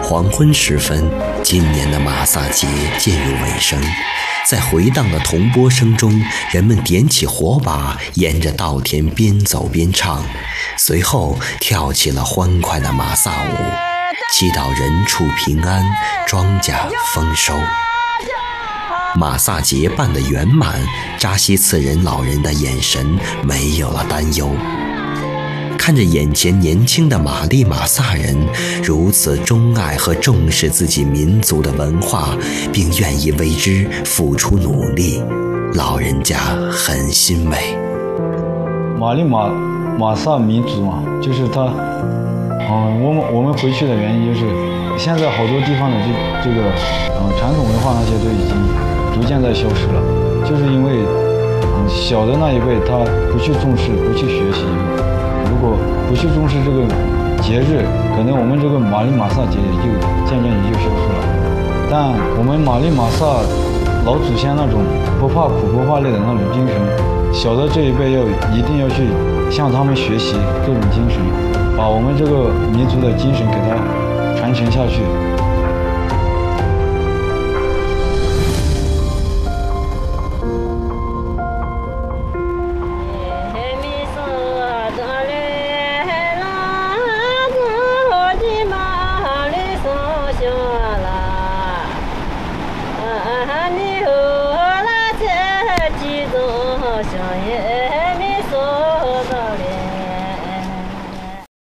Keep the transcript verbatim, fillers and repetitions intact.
黄昏时分，今年的马萨节渐入尾声，在回荡的铜钵声中，人们点起火把，沿着稻田边走边唱，随后跳起了欢快的马萨舞，祈祷人畜平安，庄稼丰收。马萨节办得圆满，扎西次仁老人的眼神没有了担忧。看着眼前年轻的玛丽马萨人如此钟爱和重视自己民族的文化，并愿意为之付出努力，老人家很欣慰。 玛丽马马萨民族嘛，就是他，嗯，我们我们回去的原因就是，现在好多地方的这这个，嗯，传统文化那些都已经逐渐在消失了，就是因为，嗯，小的那一辈他不去重视，不去学习。如果不去重视这个节日，可能我们这个玛丽马萨节也就渐渐也就消失了。但我们玛丽马萨老祖先那种不怕苦不怕累的那种精神，小的这一辈要一定要去向他们学习这种精神，把我们这个民族的精神给它传承下去。